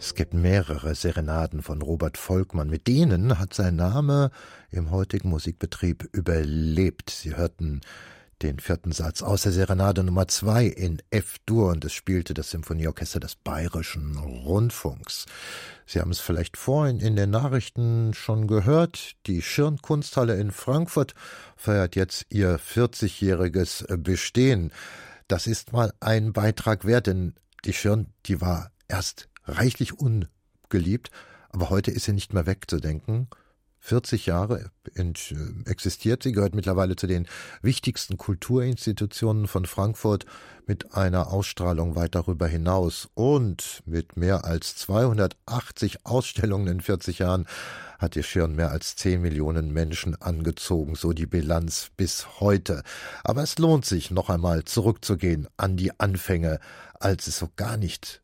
Es gibt mehrere Serenaden von Robert Volkmann. Mit denen hat sein Name im heutigen Musikbetrieb überlebt. Sie hörten den 4. Satz aus der Serenade Nummer 2 in F-Dur und es spielte das Symphonieorchester des Bayerischen Rundfunks. Sie haben es vielleicht vorhin in den Nachrichten schon gehört. Die Schirn-Kunsthalle in Frankfurt feiert jetzt ihr 40-jähriges Bestehen. Das ist mal ein Beitrag wert, denn die Schirn, die war erst reichlich ungeliebt, aber heute ist sie nicht mehr wegzudenken. 40 Jahre existiert sie, gehört mittlerweile zu den wichtigsten Kulturinstitutionen von Frankfurt mit einer Ausstrahlung weit darüber hinaus. Und mit mehr als 280 Ausstellungen in 40 Jahren hat die Schirn mehr als 10 Millionen Menschen angezogen, so die Bilanz bis heute. Aber es lohnt sich, noch einmal zurückzugehen an die Anfänge, als es so gar nicht,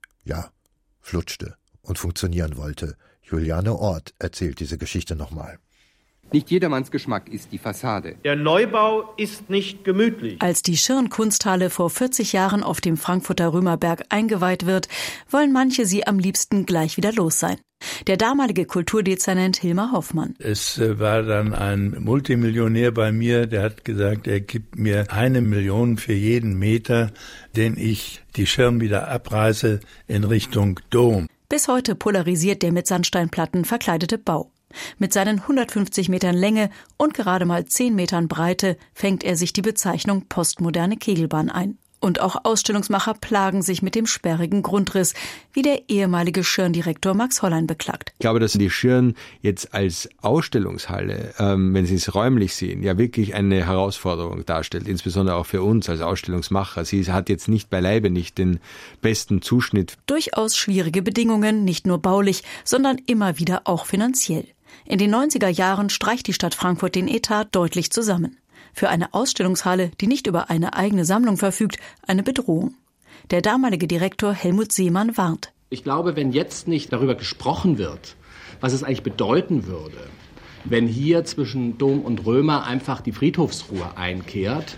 flutschte und funktionieren wollte. Juliane Ort erzählt diese Geschichte nochmal. Nicht jedermanns Geschmack ist die Fassade. Der Neubau ist nicht gemütlich. Als die Schirn-Kunsthalle vor 40 Jahren auf dem Frankfurter Römerberg eingeweiht wird, wollen manche sie am liebsten gleich wieder los sein. Der damalige Kulturdezernent Hilmar Hoffmann. Es war dann ein Multimillionär bei mir, der hat gesagt, er gibt mir 1 Million für jeden Meter, den ich die Schirn wieder abreiße in Richtung Dom. Bis heute polarisiert der mit Sandsteinplatten verkleidete Bau. Mit seinen 150 Metern Länge und gerade mal 10 Metern Breite fängt er sich die Bezeichnung postmoderne Kegelbahn ein. Und auch Ausstellungsmacher plagen sich mit dem sperrigen Grundriss, wie der ehemalige Schirn-Direktor Max Hollein beklagt. Ich glaube, dass die Schirn jetzt als Ausstellungshalle, wenn Sie es räumlich sehen, ja wirklich eine Herausforderung darstellt, insbesondere auch für uns als Ausstellungsmacher. Sie hat jetzt nicht beileibe nicht den besten Zuschnitt. Durchaus schwierige Bedingungen, nicht nur baulich, sondern immer wieder auch finanziell. In den 90er Jahren streicht die Stadt Frankfurt den Etat deutlich zusammen. Für eine Ausstellungshalle, die nicht über eine eigene Sammlung verfügt, eine Bedrohung. Der damalige Direktor Helmut Seemann warnt. Ich glaube, wenn jetzt nicht darüber gesprochen wird, was es eigentlich bedeuten würde, wenn hier zwischen Dom und Römer einfach die Friedhofsruhe einkehrt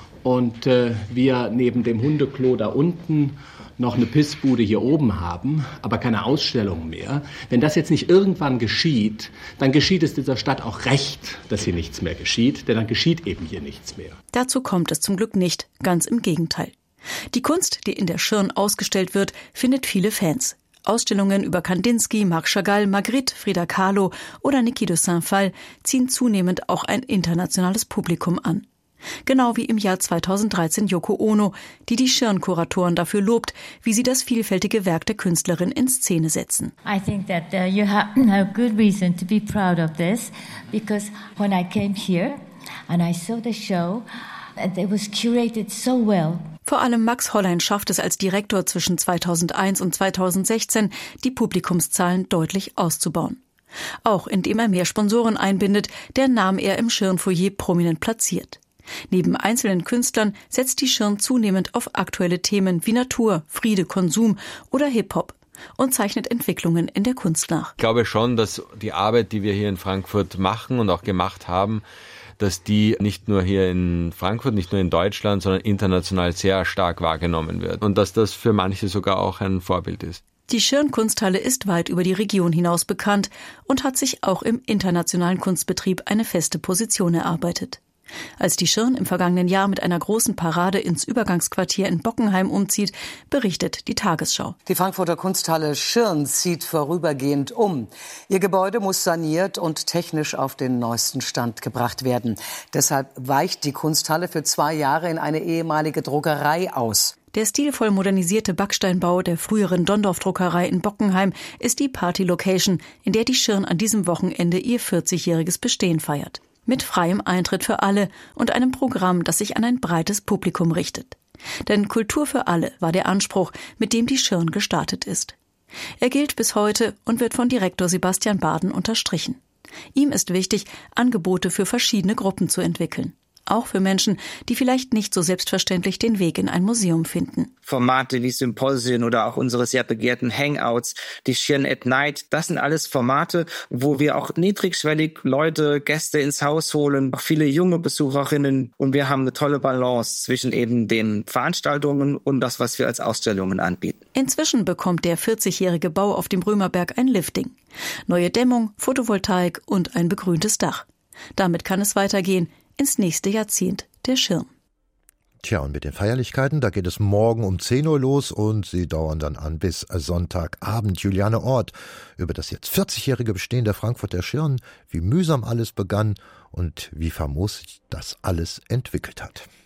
und wir neben dem Hundeklo da unten noch eine Pissbude hier oben haben, aber keine Ausstellung mehr. Wenn das jetzt nicht irgendwann geschieht, dann geschieht es dieser Stadt auch recht, dass hier nichts mehr geschieht, denn dann geschieht eben hier nichts mehr. Dazu kommt es zum Glück nicht, ganz im Gegenteil. Die Kunst, die in der Schirn ausgestellt wird, findet viele Fans. Ausstellungen über Kandinsky, Marc Chagall, Magritte, Frida Kahlo oder Niki de Saint-Phalle ziehen zunehmend auch ein internationales Publikum an. Genau wie im Jahr 2013 Yoko Ono, die Schirn-Kuratoren dafür lobt, wie sie das vielfältige Werk der Künstlerin in Szene setzen. I think that you have a good reason to be proud of this, because when I came here and I saw the show, it was curated so well. Vor allem Max Hollein schafft es als Direktor zwischen 2001 und 2016, die Publikumszahlen deutlich auszubauen. Auch indem er mehr Sponsoren einbindet, deren Namen er im Schirn-Foyer prominent platziert. Neben einzelnen Künstlern setzt die Schirn zunehmend auf aktuelle Themen wie Natur, Friede, Konsum oder Hip-Hop und zeichnet Entwicklungen in der Kunst nach. Ich glaube schon, dass die Arbeit, die wir hier in Frankfurt machen und auch gemacht haben, dass die nicht nur hier in Frankfurt, nicht nur in Deutschland, sondern international sehr stark wahrgenommen wird und dass das für manche sogar auch ein Vorbild ist. Die Schirn-Kunsthalle ist weit über die Region hinaus bekannt und hat sich auch im internationalen Kunstbetrieb eine feste Position erarbeitet. Als die Schirn im vergangenen Jahr mit einer großen Parade ins Übergangsquartier in Bockenheim umzieht, berichtet die Tagesschau. Die Frankfurter Kunsthalle Schirn zieht vorübergehend um. Ihr Gebäude muss saniert und technisch auf den neuesten Stand gebracht werden. Deshalb weicht die Kunsthalle für 2 Jahre in eine ehemalige Druckerei aus. Der stilvoll modernisierte Backsteinbau der früheren Dondorf-Druckerei in Bockenheim ist die Party-Location, in der die Schirn an diesem Wochenende ihr 40-jähriges Bestehen feiert. Mit freiem Eintritt für alle und einem Programm, das sich an ein breites Publikum richtet. Denn Kultur für alle war der Anspruch, mit dem die Schirn gestartet ist. Er gilt bis heute und wird von Direktor Sebastian Baden unterstrichen. Ihm ist wichtig, Angebote für verschiedene Gruppen zu entwickeln. Auch für Menschen, die vielleicht nicht so selbstverständlich den Weg in ein Museum finden. Formate wie Symposien oder auch unsere sehr begehrten Hangouts, die Schirn at Night, das sind alles Formate, wo wir auch niedrigschwellig Leute, Gäste ins Haus holen, auch viele junge Besucherinnen, und wir haben eine tolle Balance zwischen eben den Veranstaltungen und das, was wir als Ausstellungen anbieten. Inzwischen bekommt der 40-jährige Bau auf dem Römerberg ein Lifting. Neue Dämmung, Photovoltaik und ein begrüntes Dach. Damit kann es weitergehen ins nächste Jahrzehnt der Schirn. Tja, und mit den Feierlichkeiten, da geht es morgen um 10 Uhr los und sie dauern dann an bis Sonntagabend. Juliane Orth über das jetzt 40-jährige Bestehen der Frankfurter Schirn, wie mühsam alles begann und wie famos sich das alles entwickelt hat.